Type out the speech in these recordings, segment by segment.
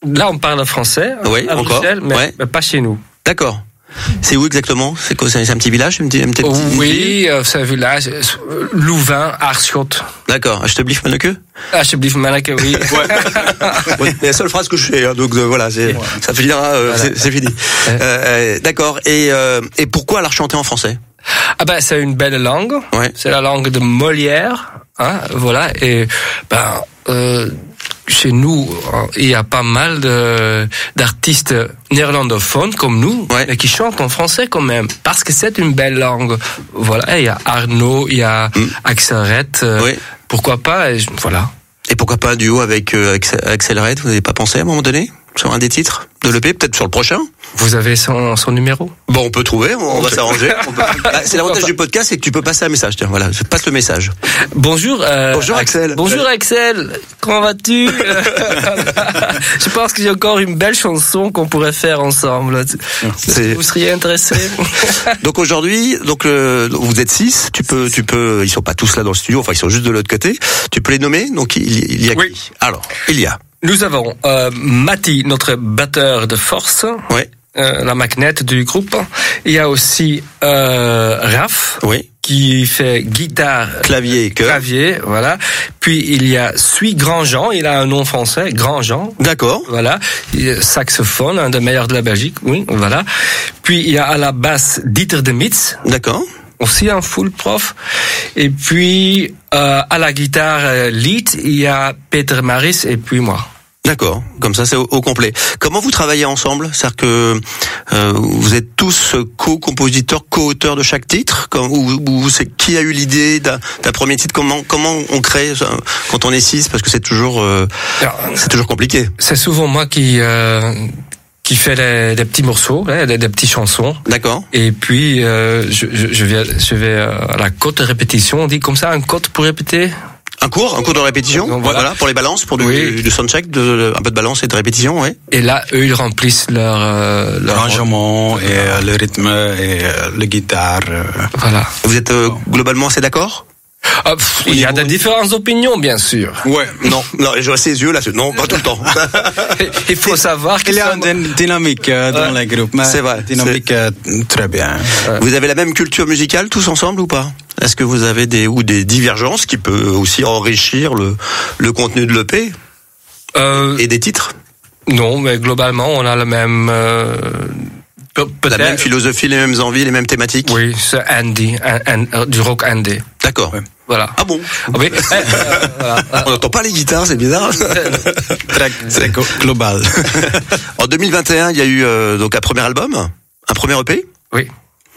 là, on parle français Oui, à encore. Bruxelles, mais pas chez nous. D'accord. C'est où exactement ? C'est quoi ? C'est un petit village, une petite Oui, c'est un village. Louvain, Aarschot. D'accord. Alsjeblieft, manneke ? Alsjeblieft, manneke, oui. Ouais, c'est la seule phrase que je fais, hein, donc voilà, ça finira, c'est fini. D'accord. Et pourquoi alors chanter en français ? Ah ben, c'est une belle langue. Ouais. C'est la langue de Molière, hein, voilà. Et chez nous, il y a pas mal d'artistes néerlandophones comme nous, mais qui chantent en français quand même, parce que c'est une belle langue. Voilà, il y a Arnaud, il y a Axel Red, pourquoi pas, voilà. Et pourquoi pas un duo avec Axel Red ? Vous n'avez pas pensé à un moment donné sur un des titres de l'EP, peut-être sur le prochain ? Vous avez son numéro ? Bon, on peut trouver, on va s'arranger. C'est l'avantage du podcast, c'est que tu peux passer un message. Tiens, voilà, je passe le message. Bonjour. Bonjour Axel. Bonjour Axel. Comment vas-tu ? Je pense qu'il y a encore une belle chanson qu'on pourrait faire ensemble. Vous seriez intéressé ? Donc aujourd'hui, vous êtes 6. Tu peux. Ils sont pas tous là dans le studio. Enfin, ils sont juste de l'autre côté. Tu peux les nommer. Donc il y a qui ? Alors, il y a. Nous avons Matti, notre batteur de force, la magnète du groupe. Il y a aussi Raph, qui fait guitare, clavier, voilà. Puis il y a Sui Grandjean, il a un nom français, Grandjean. D'accord. Voilà, saxophone, un des meilleurs de la Belgique, oui, voilà. Puis il y a à la basse Dieter de Mitz. D'accord. Aussi un full prof. Et puis à la guitare lead, il y a Peter Maris et puis moi. D'accord, comme ça c'est au complet. Comment vous travaillez ensemble ? C'est-à-dire que vous êtes tous co-compositeurs, co-auteurs de chaque titre ? Ou c'est qui a eu l'idée d'un premier titre ? Comment on crée quand on est 6 ? Parce que c'est toujours compliqué. C'est souvent moi qui fait des petits morceaux, des petites chansons. D'accord. Et puis je vais à la cote de répétition. On dit comme ça, un cote pour répéter. Un cours de répétition. Donc, voilà, pour les balances, pour du soundcheck, un peu de balance et de répétition, oui. Et là, eux, ils remplissent leur arrangement et le rythme et le guitare. Voilà. Vous êtes globalement assez d'accord ? Il y a des différentes opinions, bien sûr. Ouais, non, je vois ses yeux là. Non, pas tout le temps. Il faut savoir qu'il y a une dynamique dans le groupe. C'est vrai. Dynamique très bien. Vous avez la même culture musicale tous ensemble ou pas ? Est-ce que vous avez des divergences qui peuvent aussi enrichir le contenu de l'EP et des titres ? Non, mais globalement, on a le même. La même philosophie, les mêmes envies, les mêmes thématiques. Oui, c'est indie, du rock indie. D'accord. Ouais. Voilà. Ah bon ? Oui. On n'entend pas les guitares, c'est bizarre. C'est global. En 2021, il y a eu donc un premier album, un premier EP. Oui.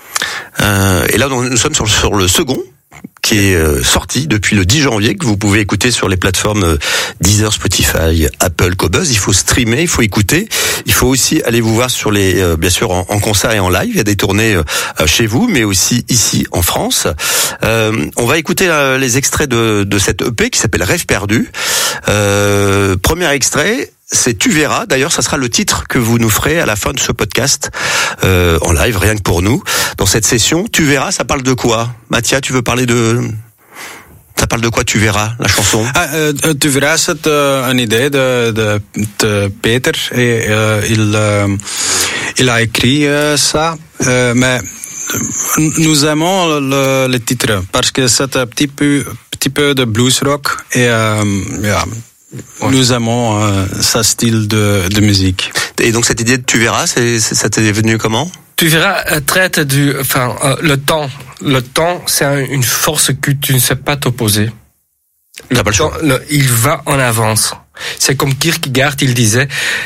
Et là, nous sommes sur le second, qui est sorti depuis le 10 janvier, que vous pouvez écouter sur les plateformes Deezer, Spotify, Apple, Qobuz. Il faut streamer, il faut écouter. Il faut aussi aller vous voir sur bien sûr, en concert et en live. Il y a des tournées chez vous, mais aussi ici en France. On va écouter les extraits de cette EP qui s'appelle Rêve perdu. Premier extrait. C'est Tu verras. D'ailleurs, ça sera le titre que vous nous ferez à la fin de ce podcast en live, rien que pour nous. Dans cette session, Tu verras, ça parle de quoi ? Mathia, tu veux parler de... Ça parle de quoi, Tu verras, la chanson ? Tu verras, c'est une idée de Peter. Et il a écrit ça. Mais nous aimons le titre parce que c'est un petit peu de blues rock. Et nous aimons ce style de musique. Et donc cette idée de Tu verras, ça t'est venu comment ? Tu verras, traite le temps. Le temps, c'est une force que tu ne sais pas t'opposer. T'as pas le choix. Il va en avance. C'est comme Kierkegaard, il disait,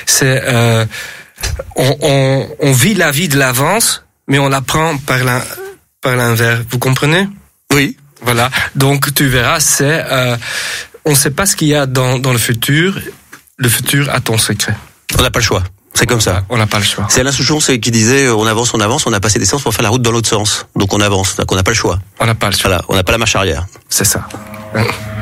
on vit la vie de l'avance, mais on la prend par l'inverse. Vous comprenez ? Oui. Voilà. Donc tu verras, on ne sait pas ce qu'il y a dans le futur. Le futur a ton secret. On n'a pas le choix. C'est comme ça. On n'a pas le choix. C'est Alain Souchon qui disait on avance, on a passé des sens pour faire la route dans l'autre sens. Donc on avance. Donc on n'a pas le choix. On n'a pas le choix. Voilà, on n'a pas la marche arrière. C'est ça.